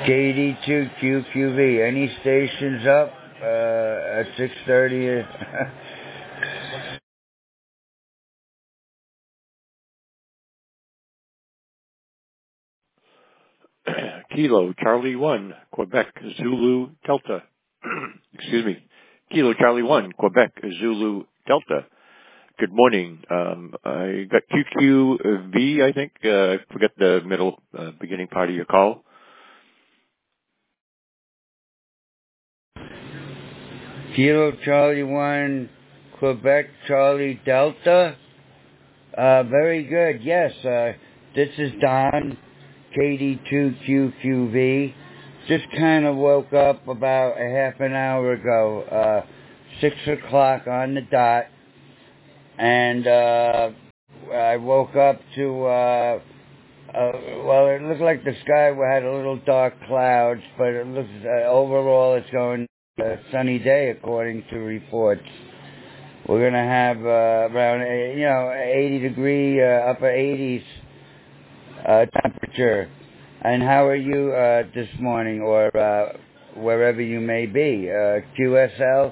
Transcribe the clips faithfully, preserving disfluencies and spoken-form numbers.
K D two Q Q V. Any stations up uh, at six thirty? Kilo Charlie one, Quebec Zulu Delta. Excuse me. Kilo Charlie one, Quebec Zulu Delta. Good morning. Um, I got Q Q V, I think. Uh, I forget the middle, uh, beginning part of your call. Kilo Charlie one, Quebec Charlie Delta. Uh, very good. Yes, uh, this is Don, K D two Q Q V. Just kind of woke up about a half an hour ago, uh, six o'clock on the dot, and uh, I woke up to, uh, uh, well, it looked like the sky had a little dark clouds, but it looks, uh, overall it's going a sunny day according to reports. We're going to have uh, around, uh, you know, eighty degree, uh, upper eighties uh, temperature. And how are you uh, this morning, or uh, wherever you may be? Uh, Q S L?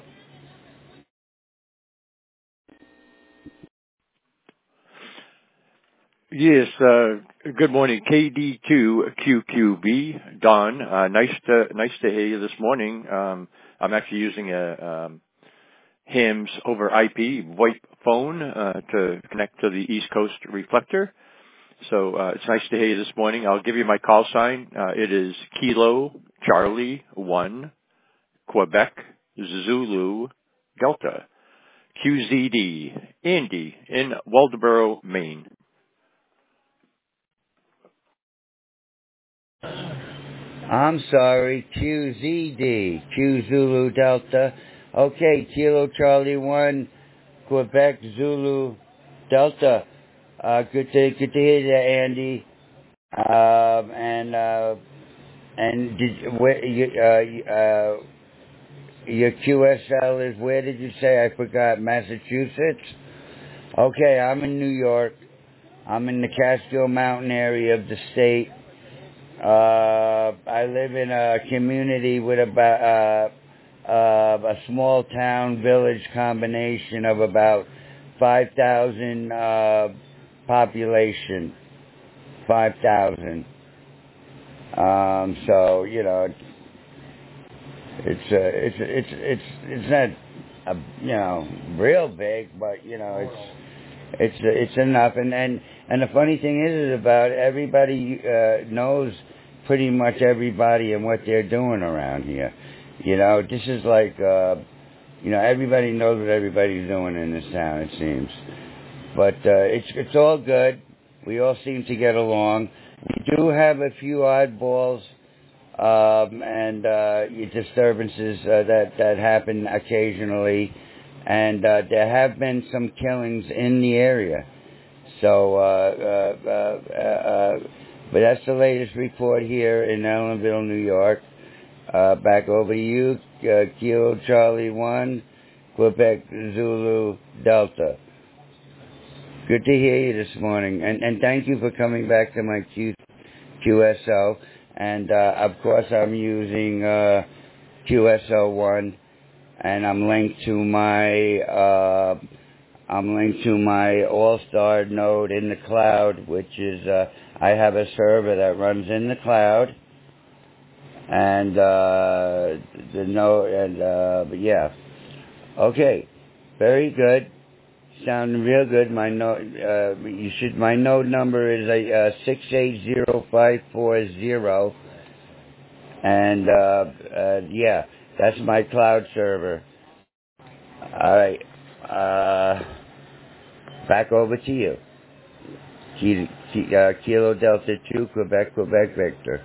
Yes, uh, good morning. K D two Q Q B, Don. Uh, nice to, nice to hear you this morning. Um, I'm actually using a, um, HIMS over I P VoIP phone, uh, to connect to the East Coast reflector. So, uh, it's nice to hear you this morning. I'll give you my call sign. Uh, it is Kilo Charlie one, Quebec Zulu Delta, Q Z D, Andy in Waldoboro, Maine. I'm sorry, Q Z D, Q Zulu Delta. Okay, Kilo Charlie one, Quebec Zulu Delta. Uh, good to good to hear that, Andy. Um, and uh, and did where you uh, uh, your Q S L is? Where did you say? I forgot. Massachusetts. Okay, I'm in New York. I'm in the Catskill Mountain area of the state. Uh, I live in a community with about uh, uh, a small town village combination of about five thousand uh, population. Five thousand. Um, so you know, it's uh, it's it's it's it's not uh, you know real big, but you know it's. It's it's enough, and and and the funny thing is, is about everybody uh, knows pretty much everybody and what they're doing around here. You know, this is like uh, you know everybody knows what everybody's doing in this town. It seems, but uh, it's it's all good. We all seem to get along. We do have a few oddballs um, and uh, disturbances uh, that that happen occasionally. And uh, there have been some killings in the area. So, uh, uh, uh, uh, but that's the latest report here in Ellenville, New York. Uh, back over to you, uh, Kilo Charlie one, Quebec Zulu Delta. Good to hear you this morning, and and thank you for coming back to my Q, QSO. And uh, of course, I'm using uh, Q S O one. And I'm linked to my uh, I'm linked to my All-Star node in the cloud, which is uh, I have a server that runs in the cloud, and uh, the node and uh, but yeah, okay, very good, sounding real good. My node uh, you should my node number is a uh, six eight zero five four zero, and uh, uh, yeah. That's my cloud server. All right. Uh, back over to you. Kilo, uh, Kilo Delta two, Quebec, Quebec, Victor.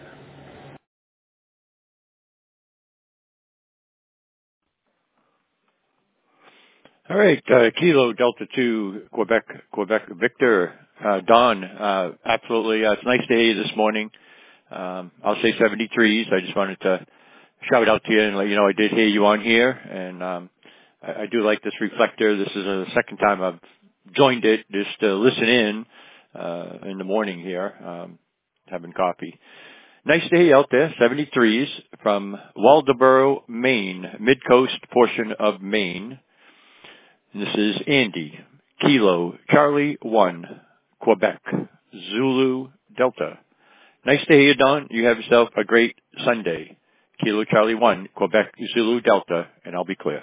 All right, uh, Kilo Delta two, Quebec, Quebec Victor, uh, Don, uh, absolutely. Uh, it's nice to hear you this morning. Um, I'll say seventy-threes. I just wanted to shout out to you and let you know I did hear you on here, and um, I, I do like this reflector. This is the second time I've joined it just to listen in uh, in the morning here, um, having coffee. Nice day out there, seventy-threes from Waldoboro, Maine, mid-coast portion of Maine. And this is Andy, Kilo, Charlie one, Quebec, Zulu, Delta. Nice to hear you, Don. You have yourself a great Sunday. Kilo, Charlie one, Quebec, Zulu, Delta, and I'll be clear.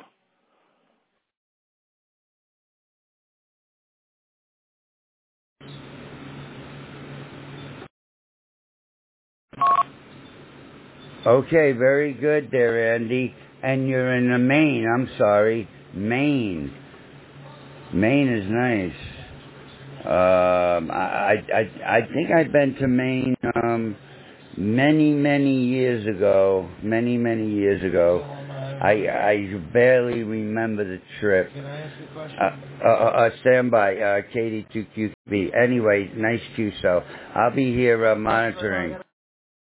Okay, very good there, Andy. And you're in the Maine. I'm sorry, Maine. Maine is nice. Um, I, I, I think I've been to Maine um, many, many years ago. Many, many years ago. I, I barely remember the trip. Uh, uh, uh, stand by, uh, K D two Q B. Anyway, nice Q, so I'll be here uh, monitoring.